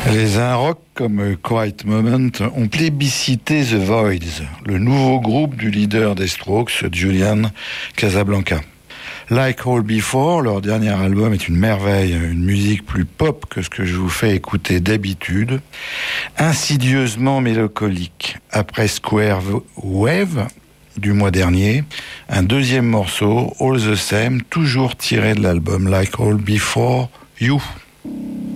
Les un rock comme Quiet Moment ont plébiscité The Voids, le nouveau groupe du leader des Strokes, Julian Casablanca. Like All Before, leur dernier album est une merveille, une musique plus pop que ce que je vous fais écouter d'habitude, insidieusement mélancolique. Après Square Wave du mois dernier, un deuxième morceau, All the Same, toujours tiré de l'album Like All Before You.